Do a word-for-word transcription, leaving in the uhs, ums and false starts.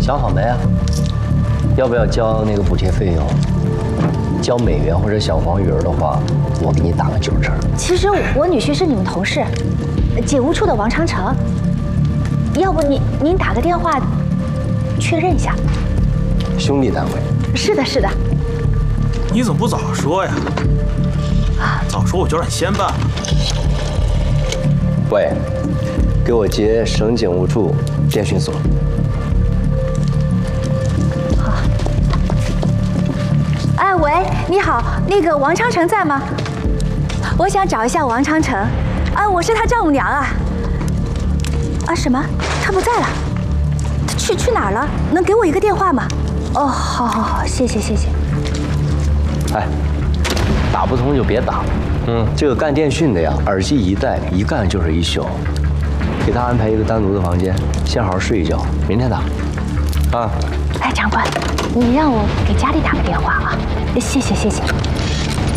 想好没啊？要不要交那个补贴费用？交美元或者小黄鱼的话，我给你打个九折。 其实我女婿是你们同事，警务处的王长城。要不您您打个电话确认一下。 兄弟单位。 是的，是的。 你怎么不早说呀？啊，早说我就让你先办了。 喂，给我接省警务处电讯所。 好。哎，喂，你好，那个王长城在吗？我想找一下王长城。啊，我是他丈母娘啊。啊，什么？他不在了？他去去哪儿了？能给我一个电话吗？哦，好，好，好，谢谢，谢谢。 哎，打不通就别打了。嗯，这个干电讯的呀，耳机一戴，一干就是一宿。给他安排一个单独的房间，先好好睡一觉，明天打。啊。 哎，长官，你让我给家里打个电话啊！谢谢，谢谢。